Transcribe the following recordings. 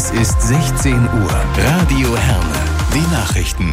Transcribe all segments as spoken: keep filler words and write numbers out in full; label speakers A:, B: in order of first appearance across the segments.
A: Es ist sechzehn Uhr. Radio Herne. Die Nachrichten.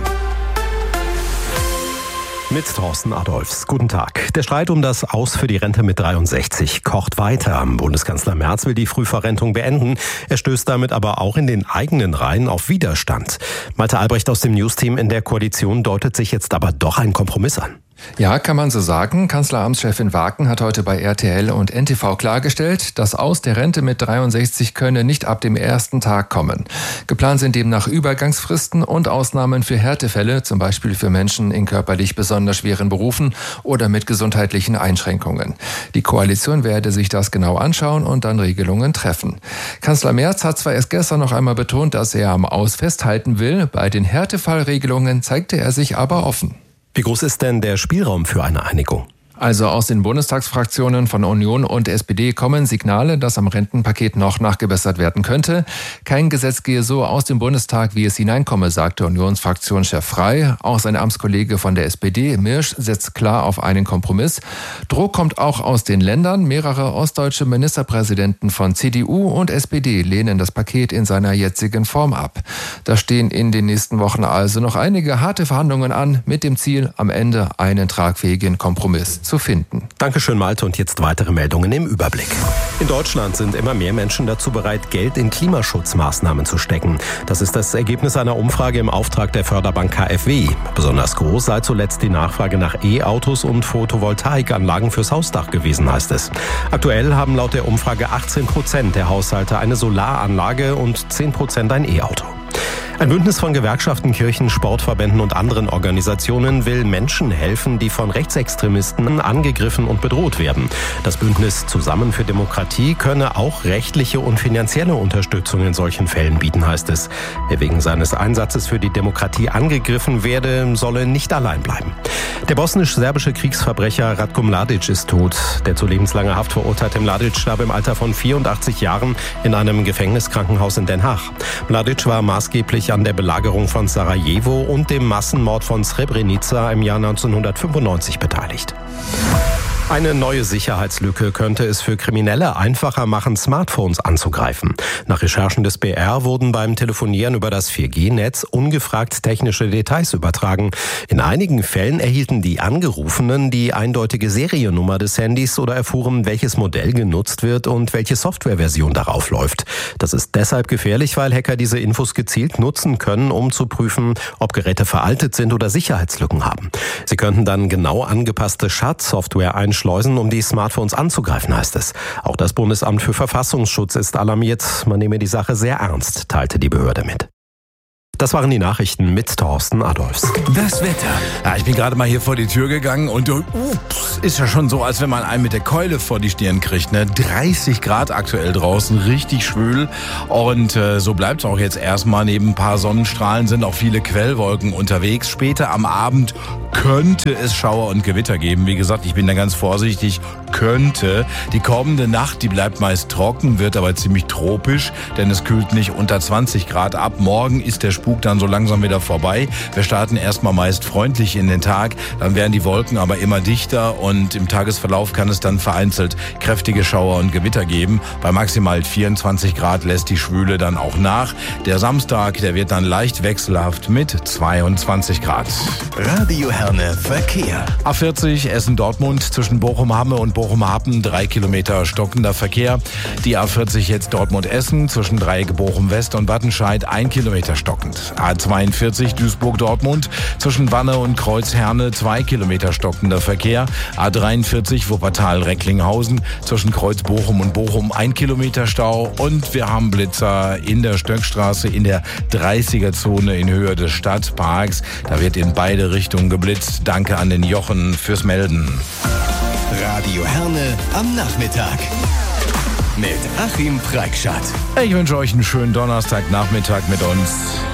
B: Mit Thorsten Adolfs. Guten Tag. Der Streit um das Aus für die Rente mit dreiundsechzig kocht weiter. Bundeskanzler Merz will die Frühverrentung beenden. Er stößt damit aber auch in den eigenen Reihen auf Widerstand. Malte Albrecht aus dem Newsteam in der Koalition deutet sich jetzt aber doch ein Kompromiss an.
C: Ja, kann man so sagen. Kanzleramtschefin Waken hat heute bei R T L und N T V klargestellt, das Aus der Rente mit dreiundsechzig könne nicht ab dem ersten Tag kommen. Geplant sind demnach Übergangsfristen und Ausnahmen für Härtefälle, zum Beispiel für Menschen in körperlich besonders schweren Berufen oder mit gesundheitlichen Einschränkungen. Die Koalition werde sich das genau anschauen und dann Regelungen treffen. Kanzler Merz hat zwar erst gestern noch einmal betont, dass er am Aus festhalten will, bei den Härtefallregelungen zeigte er sich aber offen.
B: Wie groß ist denn der Spielraum für eine Einigung?
C: Also aus den Bundestagsfraktionen von Union und S P D kommen Signale, dass am Rentenpaket noch nachgebessert werden könnte. Kein Gesetz gehe so aus dem Bundestag, wie es hineinkomme, sagte Unionsfraktionschef Frey. Auch sein Amtskollege von der S P D, Mirsch, setzt klar auf einen Kompromiss. Druck kommt auch aus den Ländern. Mehrere ostdeutsche Ministerpräsidenten von C D U und S P D lehnen das Paket in seiner jetzigen Form ab. Da stehen in den nächsten Wochen also noch einige harte Verhandlungen an, mit dem Ziel, am Ende einen tragfähigen Kompromiss zu finden.
B: Dankeschön, Malte. Und jetzt weitere Meldungen im Überblick. In Deutschland sind immer mehr Menschen dazu bereit, Geld in Klimaschutzmaßnahmen zu stecken. Das ist das Ergebnis einer Umfrage im Auftrag der Förderbank K f W. Besonders groß sei zuletzt die Nachfrage nach E-Autos und Photovoltaikanlagen fürs Hausdach gewesen, heißt es. Aktuell haben laut der Umfrage achtzehn Prozent der Haushalte eine Solaranlage und zehn Prozent ein E-Auto. Ein Bündnis von Gewerkschaften, Kirchen, Sportverbänden und anderen Organisationen will Menschen helfen, die von Rechtsextremisten angegriffen und bedroht werden. Das Bündnis Zusammen für Demokratie könne auch rechtliche und finanzielle Unterstützung in solchen Fällen bieten, heißt es. Wer wegen seines Einsatzes für die Demokratie angegriffen werde, solle nicht allein bleiben. Der bosnisch-serbische Kriegsverbrecher Ratko Mladic ist tot. Der zu lebenslanger Haft verurteilte Mladic starb im Alter von vierundachtzig Jahren in einem Gefängniskrankenhaus in Den Haag. Mladic war maßgeblich an der Belagerung von Sarajevo und dem Massenmord von Srebrenica im Jahr neunzehnhundertfünfundneunzig beteiligt. Eine neue Sicherheitslücke könnte es für Kriminelle einfacher machen, Smartphones anzugreifen. Nach Recherchen des B R wurden beim Telefonieren über das vier G Netz ungefragt technische Details übertragen. In einigen Fällen erhielten die Angerufenen die eindeutige Seriennummer des Handys oder erfuhren, welches Modell genutzt wird und welche Softwareversion darauf läuft. Das ist deshalb gefährlich, weil Hacker diese Infos gezielt nutzen können, um zu prüfen, ob Geräte veraltet sind oder Sicherheitslücken haben. Sie könnten dann genau angepasste Schadsoftware einschleusen, um die Smartphones anzugreifen, heißt es. Auch das Bundesamt für Verfassungsschutz ist alarmiert. Man nehme die Sache sehr ernst, teilte die Behörde mit. Das waren die Nachrichten mit Thorsten Adolfs.
A: Das Wetter.
D: Ja, ich bin gerade mal hier vor die Tür gegangen und ups, ist ja schon so, als wenn man einen mit der Keule vor die Stirn kriegt. Ne? dreißig Grad aktuell draußen, richtig schwül. Und äh, so bleibt es auch jetzt erstmal. Neben ein paar Sonnenstrahlen sind auch viele Quellwolken unterwegs. Später am Abend könnte es Schauer und Gewitter geben. Wie gesagt, ich bin da ganz vorsichtig. Könnte. Die kommende Nacht, die bleibt meist trocken, wird aber ziemlich tropisch, denn es kühlt nicht unter zwanzig Grad ab. Morgen ist der Spuk dann so langsam wieder vorbei. Wir starten erstmal meist freundlich in den Tag, dann werden die Wolken aber immer dichter und im Tagesverlauf kann es dann vereinzelt kräftige Schauer und Gewitter geben. Bei maximal vierundzwanzig Grad lässt die Schwüle dann auch nach. Der Samstag, der wird dann leicht wechselhaft mit zweiundzwanzig Grad.
A: Radio Herne Verkehr.
D: A vierzig Essen-Dortmund zwischen Bochum-Hamme und Bochum-Happen, drei Kilometer stockender Verkehr. Die A vierzig jetzt Dortmund-Essen zwischen Dreieck Bochum-West und Wattenscheid, ein Kilometer stockend. A zweiundvierzig Duisburg-Dortmund zwischen Wanne und Kreuz-Herne, zwei Kilometer stockender Verkehr. A dreiundvierzig Wuppertal-Recklinghausen zwischen Kreuz-Bochum und Bochum, ein Kilometer Stau. Und wir haben Blitzer in der Stöckstraße in der dreißiger-Zone in Höhe des Stadtparks. Da wird in beide Richtungen geblitzt. Danke an den Jochen fürs Melden.
A: Radio Herne am Nachmittag mit Achim Preikschat.
D: Ich wünsche euch einen schönen Donnerstagnachmittag mit uns.